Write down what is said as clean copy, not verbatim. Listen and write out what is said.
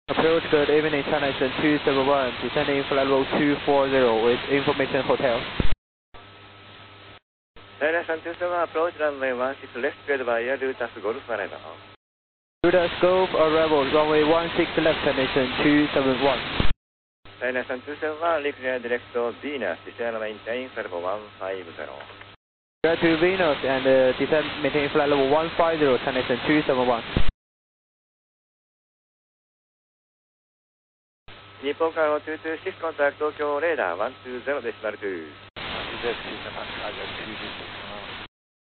Approach good evening, China Eastern 271, descending flight level 240 with information hotel. China Eastern 271, approach runway 16 left, cleared by Air Lutas Golf arrival. Lutas Golf arrival, runway 16 left, China Eastern 271. China Eastern 271, reclear direct to Venus, descend maintain flight level 150. Clear to Venus and descend maintain flight level 150, China Eastern 271. 日本からの226コンタクト東京レーダー120デシマル2。120デシマル2。